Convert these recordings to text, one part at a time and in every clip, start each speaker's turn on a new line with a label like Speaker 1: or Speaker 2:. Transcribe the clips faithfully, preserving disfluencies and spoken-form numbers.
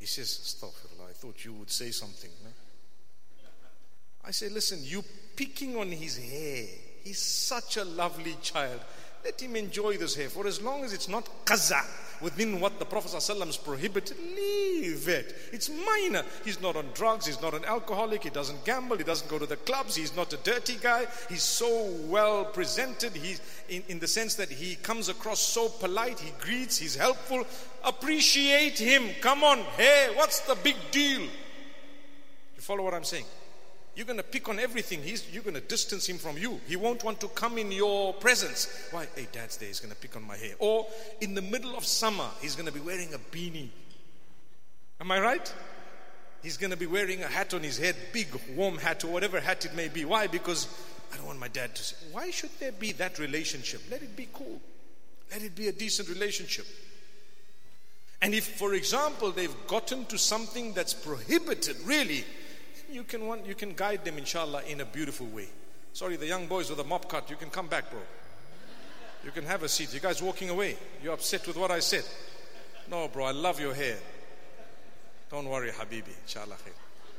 Speaker 1: He says, astaghfirullah, I thought you would say something. No? I say, listen, you picking on his hair. He's such a lovely child. Let him enjoy this hair. For as long as it's not qaza, within what the Prophet ﷺ has prohibited, leave it. It's minor. He's not on drugs. He's not an alcoholic. He doesn't gamble. He doesn't go to the clubs. He's not a dirty guy. He's so well presented. He's in, in the sense that he comes across so polite. He greets. He's helpful. Appreciate him. Come on. Hey, what's the big deal? You follow what I'm saying? You're going to pick on everything. He's, you're going to distance him from you. He won't want to come in your presence. Why? Hey, Dad's there. He's going to pick on my hair. Or in the middle of summer, he's going to be wearing a beanie. Am I right? He's going to be wearing a hat on his head, big warm hat or whatever hat it may be. Why? Because I don't want my dad to say. Why should there be that relationship? Let it be cool. Let it be a decent relationship. And if, for example, they've gotten to something that's prohibited, really, You can want, you can guide them, inshallah, in a beautiful way. Sorry, the young boys with a mop cut, you can come back, bro. You can have a seat. You guys walking away. You're upset with what I said. No, bro, I love your hair. Don't worry, Habibi, inshallah khair.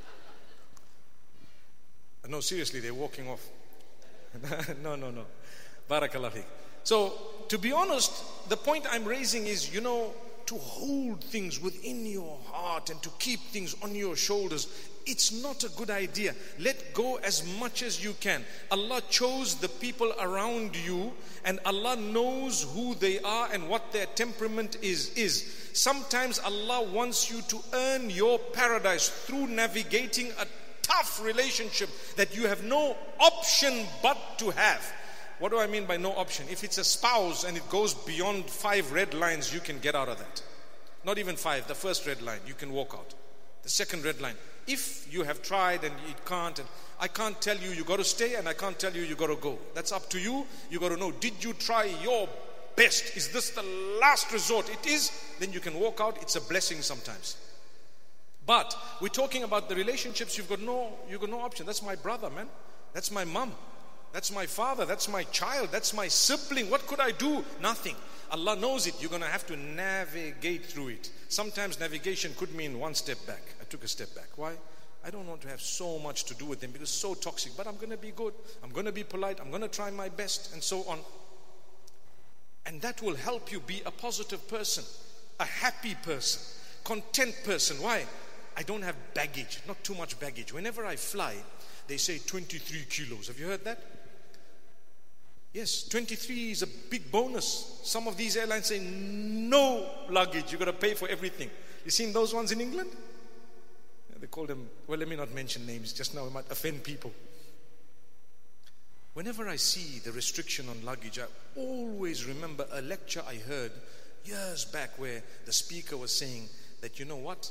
Speaker 1: No, seriously, they're walking off. no, no, no. Barakallah fiqh. So, to be honest, the point I'm raising is, you know, to hold things within your heart and to keep things on your shoulders, it's not a good idea. Let go as much as you can. Allah chose the people around you, and Allah knows who they are and what their temperament is. is. Sometimes Allah wants you to earn your paradise through navigating a tough relationship that you have no option but to have. What do I mean by no option? If it's a spouse and it goes beyond five red lines, you can get out of that. Not even five, the first red line, you can walk out. The second red line. If you have tried and it can't, and I can't tell you you got to stay, and I can't tell you you got to go. That's up to you. You got to know, did you try your best? Is this the last resort? It is, then you can walk out. It's a blessing sometimes. But we're talking about the relationships. You've got no, you've got no option. That's my brother, man. That's my mom. That's my father. That's my child. That's my sibling. What could I do? Nothing. Allah knows it. You're going to have to navigate through it. Sometimes navigation could mean one step back. I took a step back. Why? I don't want to have so much to do with them because it's so toxic. But I'm going to be good. I'm going to be polite. I'm going to try my best, and so on. And that will help you be a positive person, a happy person, content person. Why? I don't have baggage, not too much baggage. Whenever I fly, they say twenty-three kilos. Have you heard that? Yes, twenty-three is a big bonus. Some of these airlines say no luggage. You've got to pay for everything. You seen those ones in England? Yeah, they call them, well, let me not mention names. Just now I might offend people. Whenever I see the restriction on luggage, I always remember a lecture I heard years back where the speaker was saying that, you know what?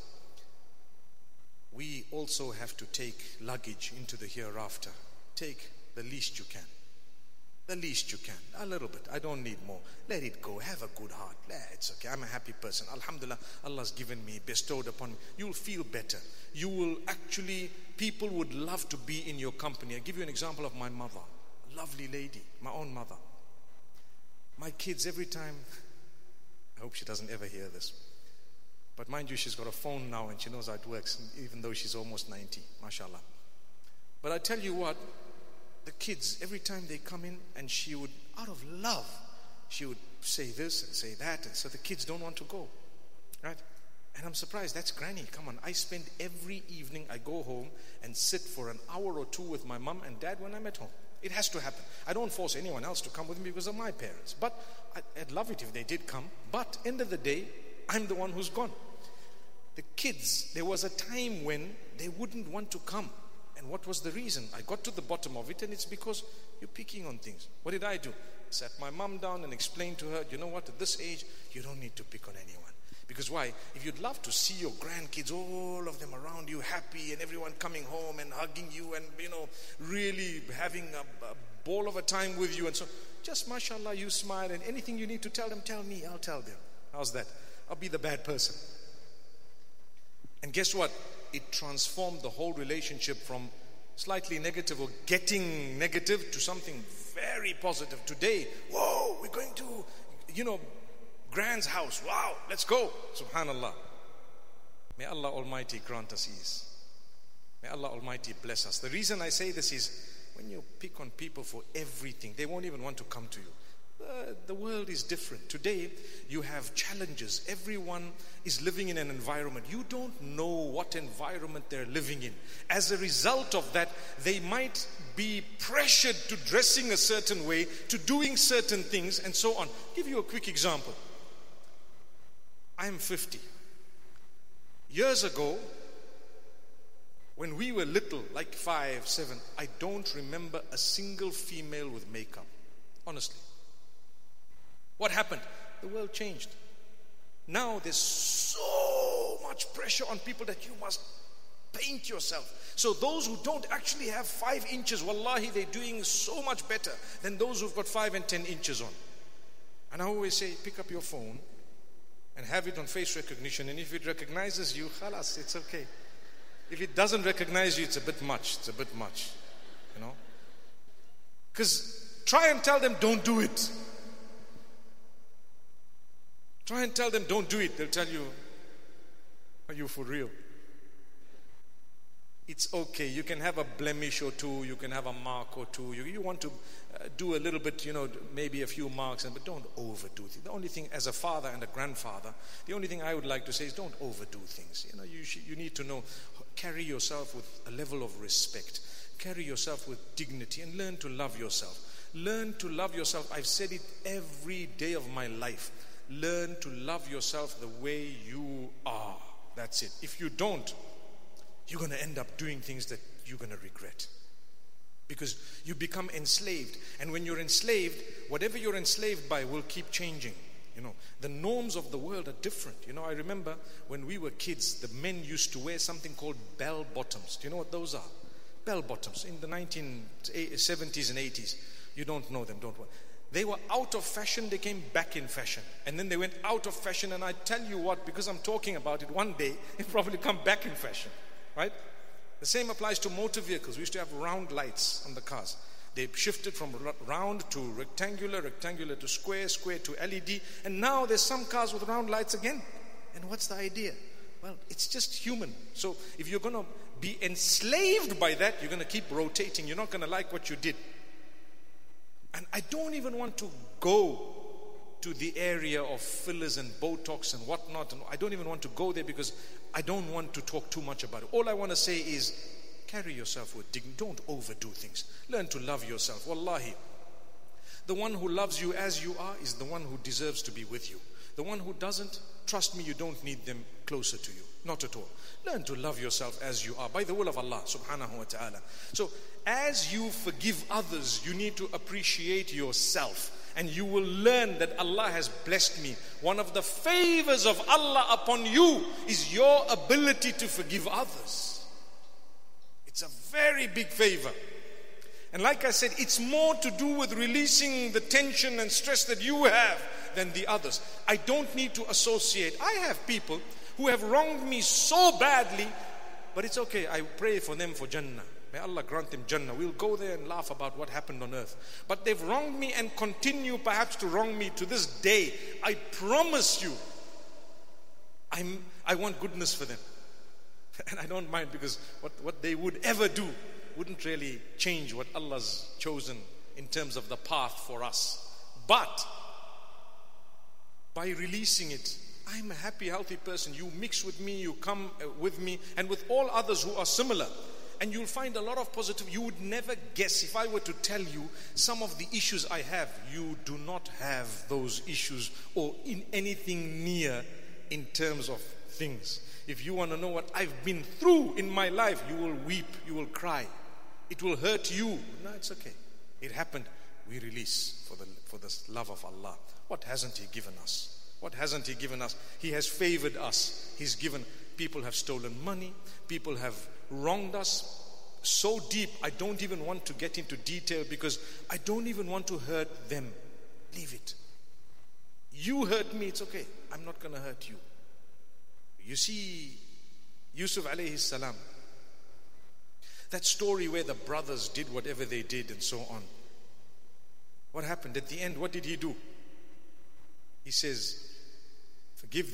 Speaker 1: We also have to take luggage into the hereafter. Take the least you can. The least you can. A little bit. I don't need more. Let it go. Have a good heart. It's okay. I'm a happy person. Alhamdulillah, Allah's given me, bestowed upon me. You'll feel better. You will actually, people would love to be in your company. I'll give you an example of my mother. A lovely lady. My own mother. My kids, every time, I hope she doesn't ever hear this. But mind you, she's got a phone now and she knows how it works, even though she's almost ninety, mashallah. But I tell you what, the kids, every time they come in, and she would, out of love, she would say this and say that, and so the kids don't want to go, right? And I'm surprised, that's granny, come on. I spend every evening, I go home and sit for an hour or two with my mom and dad when I'm at home. It has to happen. I don't force anyone else to come with me because of my parents. But I'd love it if they did come. But end of the day, I'm the one who's gone. The kids, there was a time when they wouldn't want to come. And what was the reason? I got to the bottom of it, and it's because you're picking on things. What did I do? I sat my mom down and explained to her, you know what, at this age, you don't need to pick on anyone. Because why? If you'd love to see your grandkids, all of them around you, happy, and everyone coming home and hugging you and, you know, really having a, a ball of a time with you and so, just mashallah, you smile, and anything you need to tell them, tell me, I'll tell them. How's that? I'll be the bad person. And guess what? It transformed the whole relationship from slightly negative or getting negative to something very positive. Today, whoa, we're going to, you know, Grand's house. Wow, let's go. Subhanallah. May May Allah Almighty grant us ease. May Allah Almighty bless us. The reason I say this is, when you pick on people for everything, they won't even want to come to you. Uh, the world is different. Today, you have challenges. Everyone is living in an environment. You don't know what environment they're living in. As a result of that, they might be pressured to dressing a certain way, to doing certain things, and so on. I'll give you a quick example. I'm fifty. Years ago, when we were little, like five, seven, I don't remember a single female with makeup. Honestly. What happened? The world changed. Now there's so much pressure on people that you must paint yourself. So those who don't actually have five inches, wallahi, they're doing so much better than those who've got five and ten inches on. And I always say, pick up your phone and have it on face recognition. And if it recognizes you, khalas, it's okay. If it doesn't recognize you, it's a bit much. It's a bit much, you know. Because try and tell them, don't do it. Try and tell them, don't do it. They'll tell you, are you for real? It's okay. You can have a blemish or two. You can have a mark or two. You, you want to uh, do a little bit, you know, maybe a few marks, but don't overdo things. The only thing, as a father and a grandfather, the only thing I would like to say is don't overdo things. You know, you, sh- you need to know, carry yourself with a level of respect. Carry yourself with dignity and learn to love yourself. Learn to love yourself. I've said it every day of my life. Learn to love yourself the way you are. That's it. If you don't, you're going to end up doing things that you're going to regret. Because you become enslaved. And when you're enslaved, whatever you're enslaved by will keep changing. You know, the norms of the world are different. You know, I remember when we were kids, the men used to wear something called bell bottoms. Do you know what those are? Bell bottoms. In the nineteen seventies and eighties. You don't know them, don't worry. They were out of fashion, they came back in fashion. And then they went out of fashion, and I tell you what, because I'm talking about it, one day, it'll probably come back in fashion. Right? The same applies to motor vehicles. We used to have round lights on the cars. They shifted from round to rectangular, rectangular to square, square to L E D. And now there's some cars with round lights again. And what's the idea? Well, it's just human. So if you're going to be enslaved by that, you're going to keep rotating. You're not going to like what you did. And I don't even want to go to the area of fillers and Botox and whatnot. And I don't even want to go there because I don't want to talk too much about it. All I want to say is, carry yourself with dignity. Don't overdo things. Learn to love yourself. Wallahi, the one who loves you as you are is the one who deserves to be with you. The one who doesn't, trust me, you don't need them closer to you. Not at all. Learn to love yourself as you are by the will of Allah subhanahu wa ta'ala. So as you forgive others, you need to appreciate yourself. And you will learn that Allah has blessed me. One of the favors of Allah upon you is your ability to forgive others. It's a very big favor. And like I said, it's more to do with releasing the tension and stress that you have than the others. I don't need to associate. I have people who have wronged me so badly, but it's okay. I pray for them for Jannah. May Allah grant them Jannah. We'll go there and laugh about what happened on earth. But they've wronged me and continue perhaps to wrong me to this day. I promise you, I'm, I want goodness for them. And I don't mind, because what, what they would ever do wouldn't really change what Allah's chosen in terms of the path for us. But by releasing it, I'm a happy, healthy person. You mix with me, you come with me, and with all others who are similar. And you'll find a lot of positive. You would never guess, if I were to tell you some of the issues I have, you do not have those issues or in anything near in terms of things. If you want to know what I've been through in my life, you will weep, you will cry. It will hurt you. No, it's okay. It happened. We release for the, for the love of Allah. What hasn't He given us? What hasn't He given us? He has favored us. He's given. People have stolen money. People have wronged us so deep. I don't even want to get into detail because I don't even want to hurt them. Leave it. You hurt me, it's okay. I'm not going to hurt you. You see, Yusuf alayhi salam, that story where the brothers did whatever they did and so on. What happened at the end? What did he do? He says, forgive them.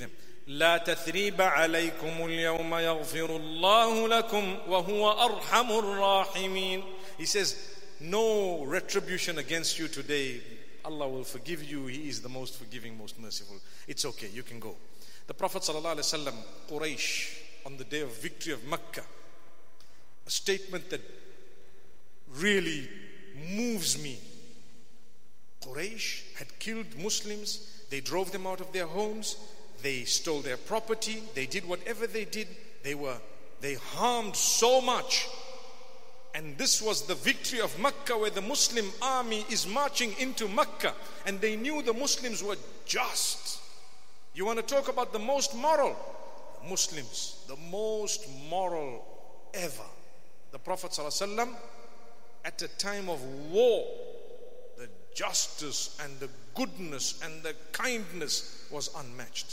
Speaker 1: لا تثريب عليكم اليوم يغفر الله لكم وهو أرحم الراحمين. He says, no retribution against you today. Allah will forgive you. He is the most forgiving, most merciful. It's okay, you can go. The Prophet ﷺ, Quraysh, on the day of victory of Makkah, a statement that really moves me. Quraysh had killed Muslims. They drove them out of their homes. They stole their property. They did whatever they did. They were, they harmed so much. And this was the victory of Makkah, where the Muslim army is marching into Makkah. And they knew the Muslims were just. You want to talk about the most moral? The Muslims, the most moral ever. The Prophet ﷺ, at a time of war, the justice and the goodness and the kindness was unmatched.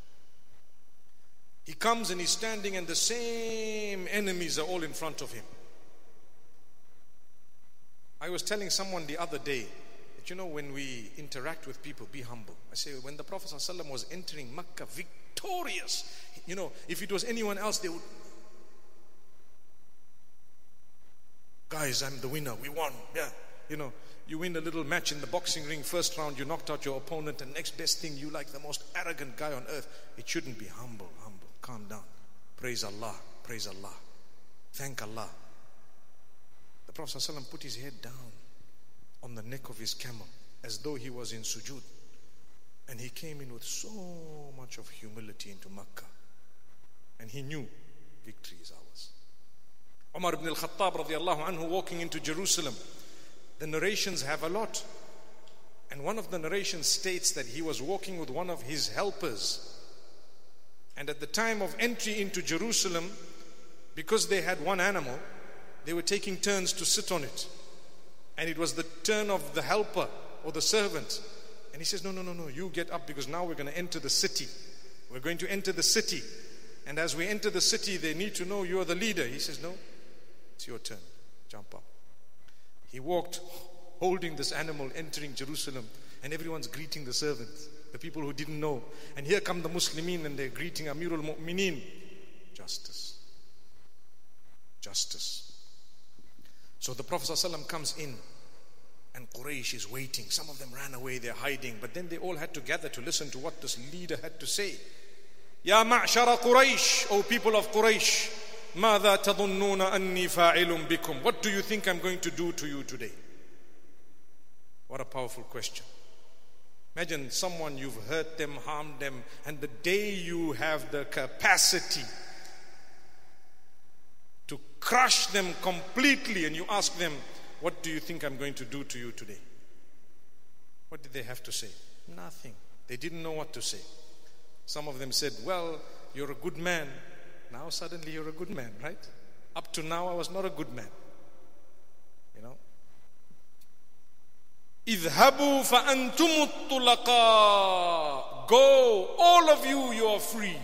Speaker 1: He comes and he's standing, and the same enemies are all in front of him. I was telling someone the other day that, you know, when we interact with people, be humble. I say, when the Prophet ﷺ was entering Makkah victorious, you know, if it was anyone else, they would, guys, I'm the winner, we won. Yeah, you know, you win a little match in the boxing ring, first round, you knocked out your opponent, and next best thing, you like the most arrogant guy on earth. It shouldn't be. Humble, humble, calm down. Praise Allah, praise Allah. Thank Allah. The Prophet ﷺ put his head down on the neck of his camel as though he was in sujood. And he came in with so much of humility into Makkah. And he knew victory is ours. Umar ibn al-Khattab radiallahu anhu walking into Jerusalem. The narrations have a lot. And one of the narrations states that he was walking with one of his helpers. And at the time of entry into Jerusalem, because they had one animal, they were taking turns to sit on it. And it was the turn of the helper or the servant. And he says, no, no, no, no, you get up, because now we're going to enter the city. We're going to enter the city. And as we enter the city, they need to know you're the leader. He says, no, it's your turn. Jump up. He walked holding this animal, entering Jerusalem. And everyone's greeting the servants, the people who didn't know. And here come the Muslimin, and they're greeting Amirul Mu'mineen. Justice. Justice. So the Prophet ﷺ comes in, and Quraysh is waiting. Some of them ran away, they're hiding. But then they all had to gather to listen to what this leader had to say. Ya ma'shara Quraysh, O people of Quraysh, ماذا تظنون أني فاعل بكم? What do you think I'm going to do to you today? What a powerful question. Imagine someone, you've hurt them, harmed them, and the day you have the capacity to crush them completely, and you ask them, what do you think I'm going to do to you today? What did they have to say? Nothing. They didn't know what to say. Some of them said, well, you're a good man. Now suddenly you're a good man, right? Up to now I was not a good man. You know? اذهبوا فأنتم الطلقاء. Go, all of you, you are free.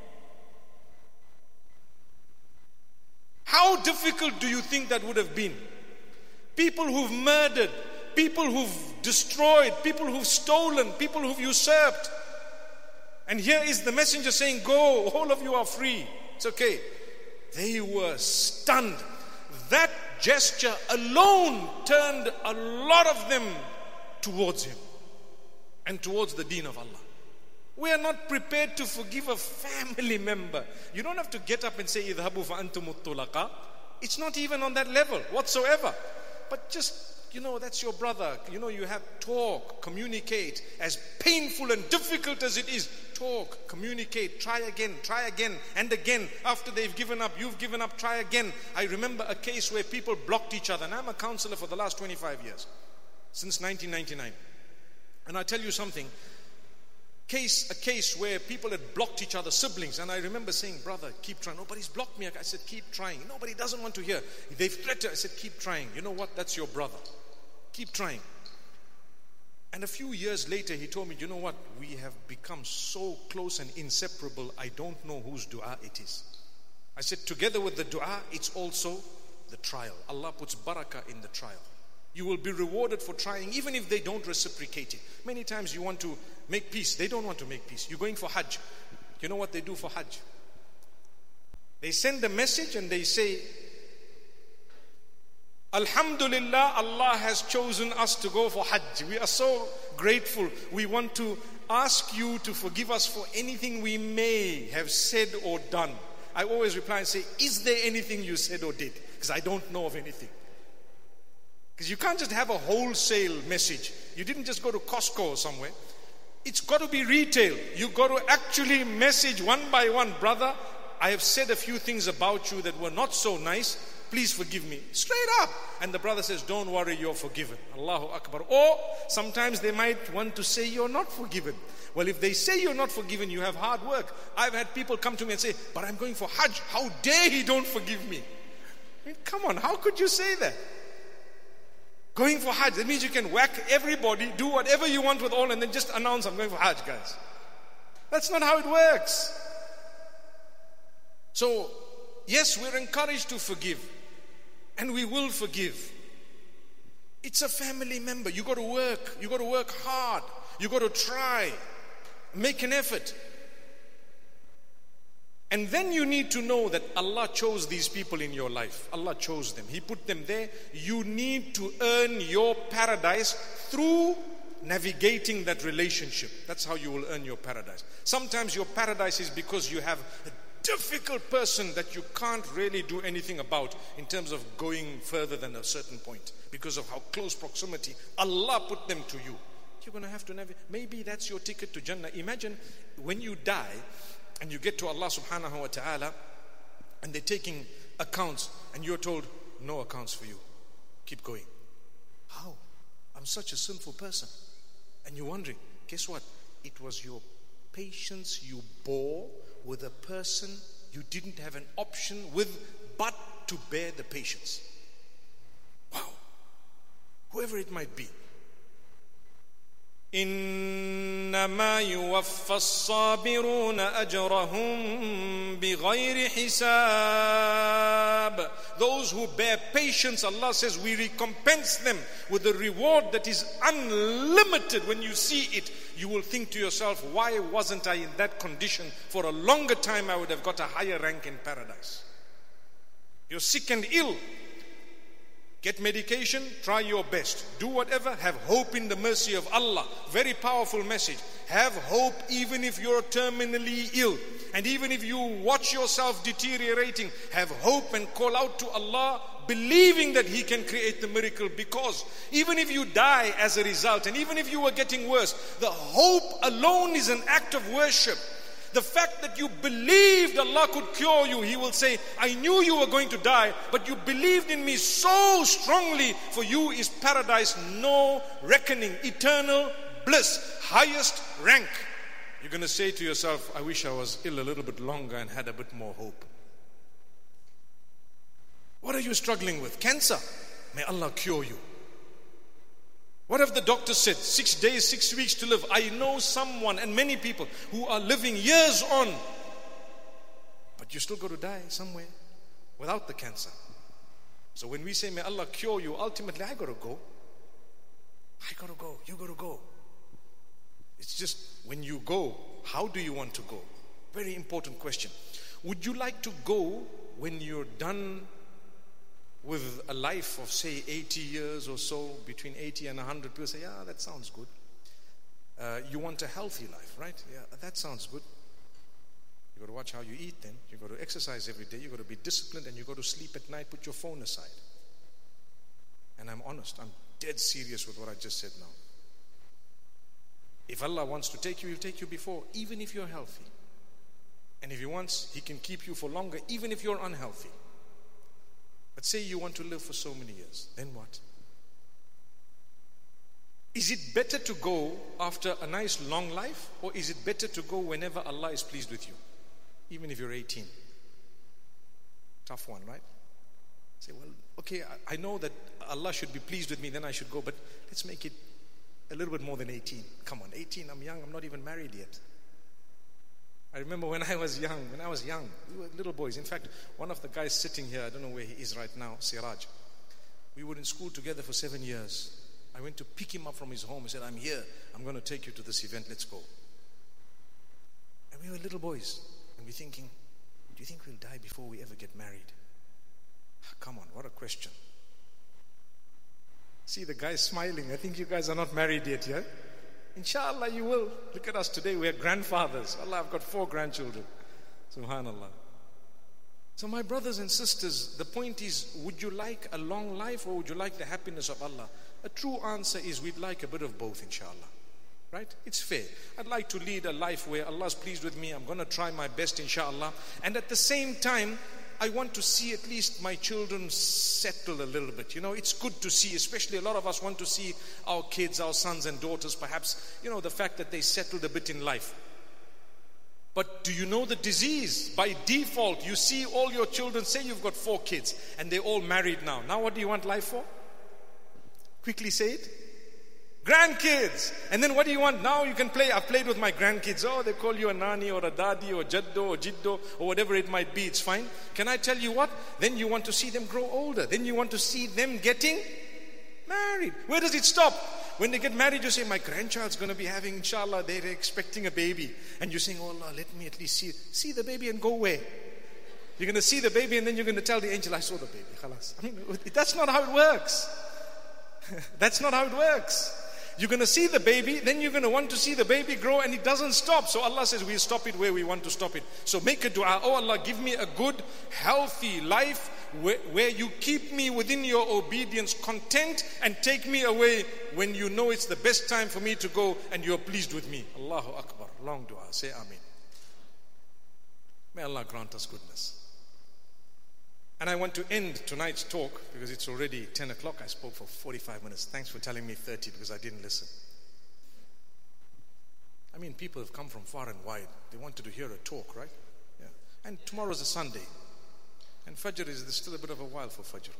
Speaker 1: How difficult do you think that would have been? People who've murdered, people who've destroyed, people who've stolen, people who've usurped. And here is the messenger saying, go, all of you are free. It's okay. They were stunned. That gesture alone turned a lot of them towards him and towards the deen of Allah. We are not prepared to forgive a family member. You don't have to get up and say, اذهبوا فأنتم الطلقاء. It's not even on that level whatsoever. But just, you know, that's your brother. You know, you have talk, communicate. As painful and difficult as it is, talk, communicate, try again, try again, and again. After they've given up, you've given up, try again. I remember a case where people blocked each other. And I'm a counselor for the last twenty-five years, since nineteen ninety-nine. And I tell you something, case a case where people had blocked each other, siblings. And I remember saying, brother, keep trying. Nobody's blocked me. I said, keep trying. Nobody doesn't want to hear. They've threatened. I said, keep trying. You know what? That's your brother. Keep trying. And a few years later, he told me, you know what? We have become so close and inseparable, I don't know whose dua it is. I said, together with the dua, it's also the trial. Allah puts barakah in the trial. You will be rewarded for trying, even if they don't reciprocate it. Many times you want to make peace. They don't want to make peace. You're going for Hajj. You know what they do for Hajj? They send a message and they say, Alhamdulillah, Allah has chosen us to go for Hajj. We are so grateful. We want to ask you to forgive us for anything we may have said or done. I always reply and say, is there anything you said or did? Because I don't know of anything. Because you can't just have a wholesale message. You didn't just go to Costco or somewhere. It's got to be retail. You've got to actually message one by one, brother, I have said a few things about you that were not so nice. Please forgive me. Straight up. And the brother says, don't worry, you're forgiven. Allahu Akbar. Or sometimes they might want to say you're not forgiven. Well, if they say you're not forgiven, you have hard work. I've had people come to me and say, but I'm going for Hajj. How dare he don't forgive me? I mean, come on, how could you say that? Going for Hajj, that means you can whack everybody, do whatever you want with all, and then just announce, I'm going for Hajj, guys. That's not how it works. So, yes, we're encouraged to forgive. And we will forgive. It's a family member. You got to work. You got to work hard. You got to try. Make an effort. And then you need to know that Allah chose these people in your life. Allah chose them. He put them there. You need to earn your paradise through navigating that relationship. That's how you will earn your paradise. Sometimes your paradise is because you have a difficult person that you can't really do anything about in terms of going further than a certain point because of how close proximity Allah put them to you. You're going to have to navigate. Maybe that's your ticket to Jannah. Imagine when you die and you get to Allah subhanahu wa ta'ala and they're taking accounts and you're told, no accounts for you. Keep going. How? I'm such a sinful person. And you're wondering, guess what? It was your patience you bore with a person you didn't have an option with but to bear the patience. Wow. Whoever it might be. إنما يوفى الصابرون أجرهم بغير حساب. Those who bear patience, Allah says, we recompense them with a reward that is unlimited. When you see it, you will think to yourself, why wasn't I in that condition for a longer time? I would have got a higher rank in paradise. You're sick and ill. Get medication, try your best. Do whatever, have hope in the mercy of Allah. Very powerful message. Have hope even if you're terminally ill. And even if you watch yourself deteriorating, have hope and call out to Allah, believing that He can create the miracle. Because even if you die as a result, and even if you were getting worse, the hope alone is an act of worship. The fact that you believed Allah could cure you, He will say, I knew you were going to die, but you believed in me so strongly. For you is paradise, no reckoning, eternal bliss, highest rank. You're going to say to yourself, I wish I was ill a little bit longer and had a bit more hope. What are you struggling with? Cancer. May Allah cure you. What have the doctors said? Six days, six weeks to live. I know someone and many people who are living years on. But you still got to die somewhere without the cancer. So when we say, may Allah cure you, ultimately I got to go. I got to go. You got to go. It's just when you go, how do you want to go? Very important question. Would you like to go when you're done with a life of say eighty years or so, between eighty and one hundred? People say, yeah, that sounds good. Uh, you want a healthy life, right? Yeah, that sounds good. You got to watch how you eat then. You got to exercise every day. You got to be disciplined, and you got to sleep at night. Put your phone aside. And I'm honest. I'm dead serious with what I just said now. If Allah wants to take you, He'll take you before, even if you're healthy. And if He wants, He can keep you for longer, even if you're unhealthy. But say you want to live for so many years, then what? Is it better to go after a nice long life, or is it better to go whenever Allah is pleased with you, even if you're eighteen? Tough one, right? Say, well, okay, I know that Allah should be pleased with me, then I should go, but let's make it a little bit more than eighteen. Come on, eighteen, I'm young, I'm not even married yet. I remember when I was young, when I was young, we were little boys. In fact, one of the guys sitting here, I don't know where he is right now, Siraj. We were in school together for seven years. I went to pick him up from his home. He said, I'm here. I'm going to take you to this event. Let's go. And we were little boys, and we're thinking, do you think we'll die before we ever get married? Come on, what a question. See the guys smiling. I think you guys are not married yet, yeah? Inshallah you will. Look at us today, we're grandfathers. Allah, I've got four grandchildren. Subhanallah. So my brothers and sisters, the point is, would you like a long life or would you like the happiness of Allah? A true answer is we'd like a bit of both, inshallah. Right? It's fair. I'd like to lead a life where Allah's pleased with me. I'm going to try my best, inshallah. And at the same time, I want to see at least my children settle a little bit. You know, it's good to see, especially a lot of us want to see our kids, our sons and daughters, perhaps, you know, the fact that they settled a bit in life. But do you know the disease? By default, you see all your children, say you've got four kids and they're all married now. Now what do you want life for? Quickly say it. Grandkids. And then what do you want? Now you can play. I've played with my grandkids. Oh, they call you a nani or a dadi or jaddo or jiddo or whatever it might be. It's fine. Can I tell you what? Then you want to see them grow older. Then you want to see them getting married. Where does it stop? When they get married, you say, my grandchild's going to be having, inshallah, they're expecting a baby. And you're saying, oh Allah, let me at least see see the baby and go away. You're going to see the baby and then you're going to tell the angel, I saw the baby. Khalas. I mean, that's not how it works. That's not how it works. You're going to see the baby, then you're going to want to see the baby grow, and it doesn't stop. So Allah says, we'll stop it where we want to stop it. So make a dua. Oh Allah, give me a good, healthy life where, where you keep me within your obedience content and take me away when you know it's the best time for me to go and you're pleased with me. Allahu Akbar. Long dua. Say Ameen. May Allah grant us goodness. And I want to end tonight's talk because it's already ten o'clock. I spoke for forty-five minutes. Thanks for telling me thirty because I didn't listen. I mean, people have come from far and wide. They wanted to hear a talk, right? Yeah. And tomorrow's a Sunday. And Fajr is there's still a bit of a while for Fajr.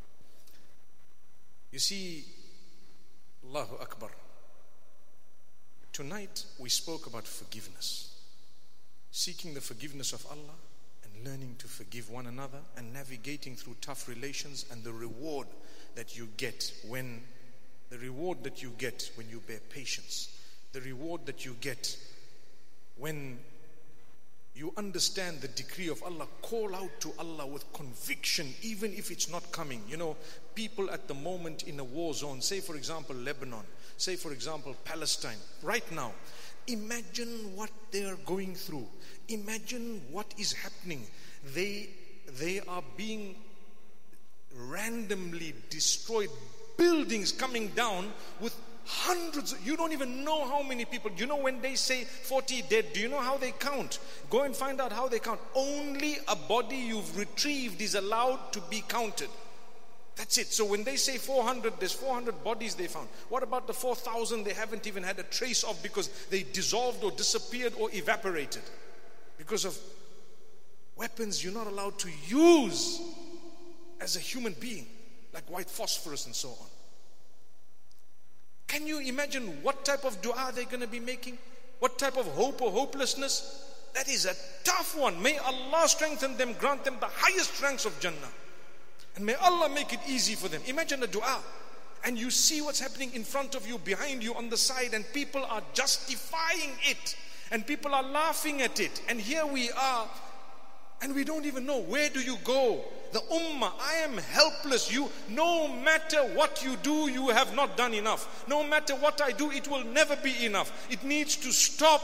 Speaker 1: You see, Allahu Akbar. Tonight we spoke about forgiveness. Seeking the forgiveness of Allah. Learning to forgive one another and navigating through tough relations, and the reward that you get when the reward that you get when you bear patience, the reward that you get when you understand the decree of Allah. Call out to Allah with conviction even if it's not coming. You know, people at the moment in a war zone, say for example Lebanon, say for example Palestine, right now, imagine what they are going through. Imagine what is happening. They, they are being randomly destroyed. Buildings coming down with hundreds. You don't even know how many people. You know when they say forty dead, do you know how they count? Go and find out how they count. Only a body you've retrieved is allowed to be counted. That's it. So when they say four hundred, there's four hundred bodies they found. What about the four thousand they haven't even had a trace of because they dissolved or disappeared or evaporated? Because of weapons you're not allowed to use as a human being, like white phosphorus and so on. Can you imagine what type of dua they're going to be making? What type of hope or hopelessness? That is a tough one. May Allah strengthen them, grant them the highest ranks of Jannah. And may Allah make it easy for them. Imagine a dua. And you see what's happening in front of you, behind you, on the side, and people are justifying it. And people are laughing at it. And here we are, and we don't even know, where do you go? The ummah, I am helpless. You, no matter what you do, you have not done enough. No matter what I do, it will never be enough. It needs to stop.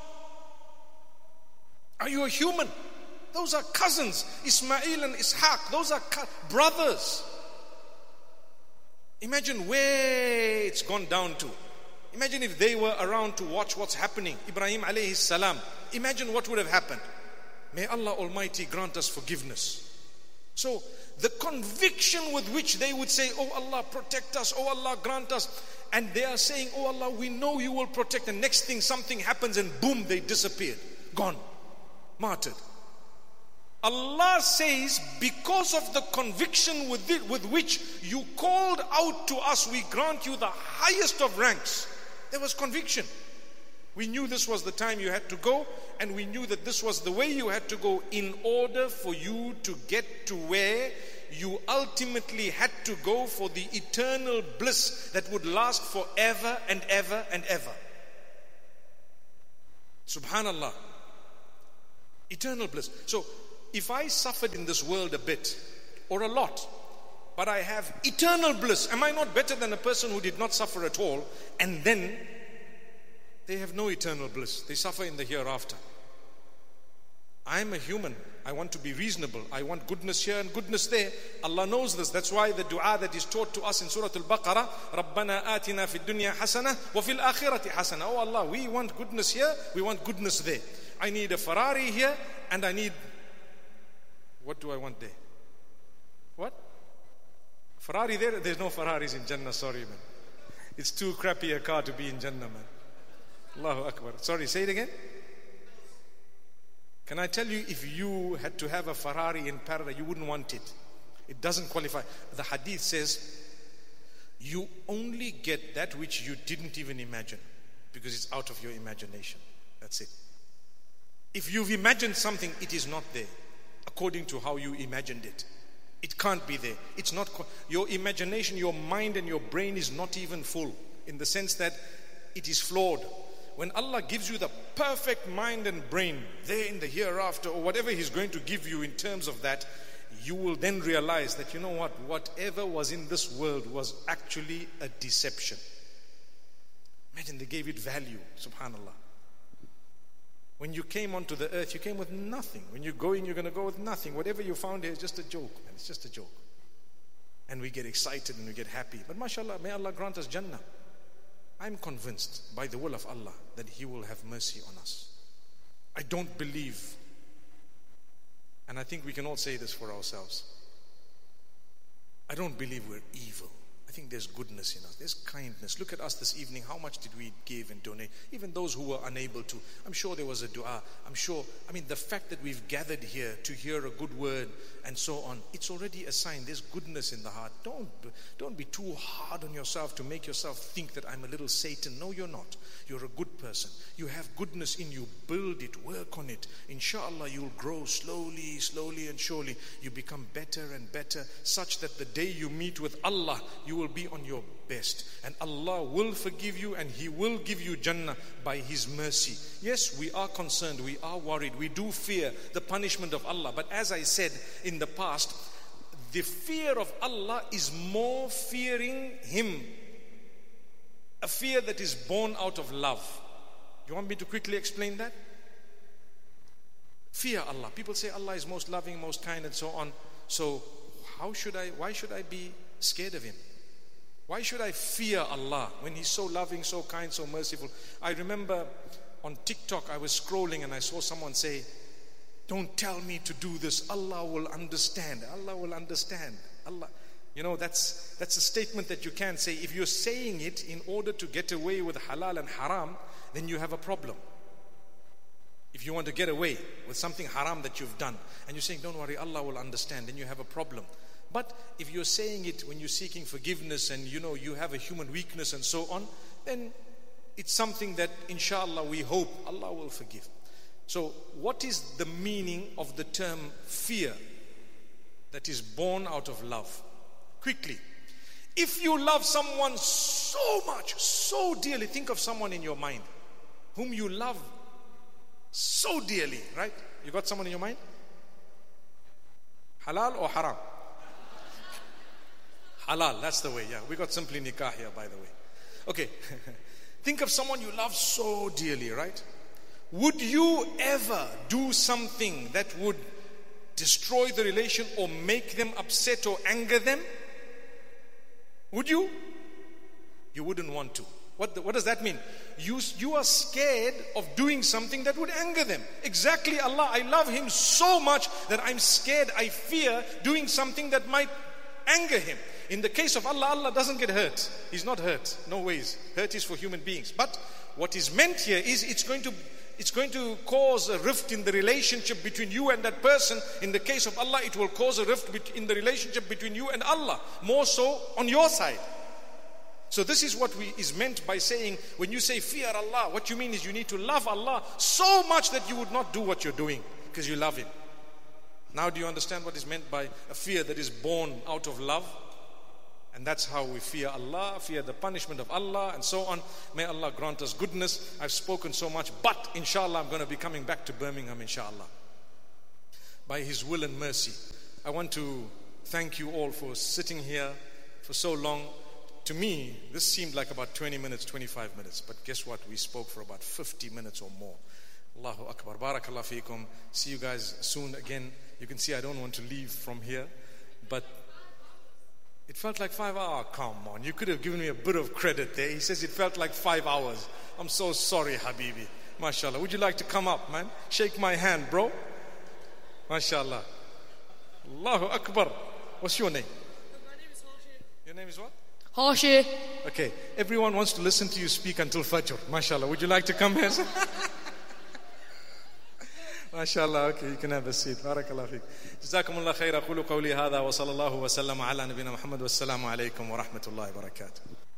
Speaker 1: Are you a human? Those are cousins, Ismail and Ishaq. Those are co- brothers. Imagine where it's gone down to. Imagine if they were around to watch what's happening. Ibrahim alayhi salam. Imagine what would have happened. May Allah Almighty grant us forgiveness. So the conviction with which they would say, oh Allah, protect us. Oh Allah, grant us. And they are saying, oh Allah, we know you will protect. And next thing, something happens and boom, they disappeared. Gone. Martyred. Allah says, because of the conviction with, it, with which you called out to us, we grant you the highest of ranks. There was conviction. We knew this was the time you had to go, and we knew that this was the way you had to go in order for you to get to where you ultimately had to go for the eternal bliss that would last forever and ever and ever. Subhanallah. Eternal bliss. So if I suffered in this world a bit or a lot, but I have eternal bliss, am I not better than a person who did not suffer at all and then they have no eternal bliss? They suffer in the hereafter. I am a human. I want to be reasonable. I want goodness here and goodness there. Allah knows this. That's why the dua that is taught to us in Surah Al-Baqarah, رَبَّنَا آتِنَا فِي الدُّنْيَا حَسَنَةً وَفِي الْآخِرَةِ حَسَنَةً. Oh Allah, we want goodness here, we want goodness there. I need a Ferrari here and I need, what do I want there? What? Ferrari there? There's no Ferraris in Jannah, sorry man. It's too crappy a car to be in Jannah, man. Allahu Akbar. Sorry, say it again. Can I tell you, if you had to have a Ferrari in paradise, you wouldn't want it. It doesn't qualify. The hadith says, you only get that which you didn't even imagine, because it's out of your imagination. That's it. If you've imagined something, it is not there, according to how you imagined it. It can't be there. It's not, your imagination, your mind and your brain is not even full, in the sense that it is flawed. When Allah gives you the perfect mind and brain there in the hereafter, or whatever He's going to give you in terms of that, you will then realize that, you know what, whatever was in this world was actually a deception. Imagine they gave it value, subhanallah. When you came onto the earth, you came with nothing. When you're going, you're going to go with nothing. Whatever you found here is just a joke, man. It's just a joke. And we get excited and we get happy. But mashallah, may Allah grant us Jannah. I'm convinced by the will of Allah that He will have mercy on us. I don't believe, and I think we can all say this for ourselves, I don't believe we're evil. I think there's goodness in us. There's kindness. Look at us this evening. How much did we give and donate? Even those who were unable to. I'm sure there was a dua. I'm sure, I mean, the fact that we've gathered here to hear a good word and so on, it's already a sign. There's goodness in the heart. Don't, don't be too hard on yourself to make yourself think that I'm a little Satan. No, you're not. You're a good person. You have goodness in you. Build it. Work on it. Inshallah, you'll grow slowly, slowly and surely. You become better and better, such that the day you meet with Allah, you will be on your best, and Allah will forgive you and He will give you Jannah by His mercy. Yes, we are concerned, we are worried, we do fear the punishment of Allah, but as I said in the past, the fear of Allah is more fearing Him, a fear that is born out of love. You want me to quickly explain that? Fear Allah. People say Allah is most loving, most kind and so on. So how should I, why should I be scared of Him? Why should I fear Allah when He's so loving, so kind, so merciful? I remember on TikTok I was scrolling and I saw someone say, don't tell me to do this, Allah will understand. Allah will understand. Allah, you know, that's that's a statement that you can't say. If you're saying it in order to get away with halal and haram, then you have a problem. If you want to get away with something haram that you've done and you're saying, don't worry, Allah will understand, then you have a problem. But if you're saying it when you're seeking forgiveness and you know you have a human weakness and so on, then it's something that inshallah we hope Allah will forgive. So what is the meaning of the term fear that is born out of love? Quickly. If you love someone so much, so dearly, think of someone in your mind whom you love so dearly, right? You got someone in your mind? Halal or haram? Halal, that's the way, yeah. We got simply nikah here, by the way. Okay. Think of someone you love so dearly, right? Would you ever do something that would destroy the relation or make them upset or anger them? Would you? You wouldn't want to. What, the, what does that mean? You, you are scared of doing something that would anger them. Exactly, Allah, I love Him so much that I'm scared, I fear doing something that might anger Him. In the case of Allah, Allah doesn't get hurt. He's not hurt. No ways. Hurt is for human beings. But what is meant here is it's going to it's going to cause a rift in the relationship between you and that person. In the case of Allah, it will cause a rift in the relationship between you and Allah. More so on your side. So this is what we, is meant by saying, when you say fear Allah, what you mean is you need to love Allah so much that you would not do what you're doing because you love Him. Now do you understand what is meant by a fear that is born out of love? And that's how we fear Allah, fear the punishment of Allah and so on. May Allah grant us goodness. I've spoken so much, but inshallah I'm going to be coming back to Birmingham inshallah. by His will and mercy. I want to thank you all for sitting here for so long. To me, this seemed like about twenty minutes, twenty-five minutes. But guess what? We spoke for about fifty minutes or more. Allahu Akbar. Barakallah feekum. See you guys soon again. You can see I don't want to leave from here. But it felt like five hours. Come on. You could have given me a bit of credit there. He says it felt like five hours. I'm so sorry, Habibi. MashaAllah. Would you like to come up, man? Shake my hand, bro. MashaAllah. Allahu Akbar. What's your name?
Speaker 2: My name is Hashi.
Speaker 1: Your name is what?
Speaker 2: Hashi.
Speaker 1: Okay. Everyone wants to listen to you speak until Fajr. MashaAllah. Would you like to come here? MashaAllah. Okay, you can have a seat. Barakallah feek. Jazakumullah khair. Aqulu qawli hadha wa sallallahu wa sallam ala nabina Muhammad wa assalamu alaykum wa rahmatullahi wa barakatuh.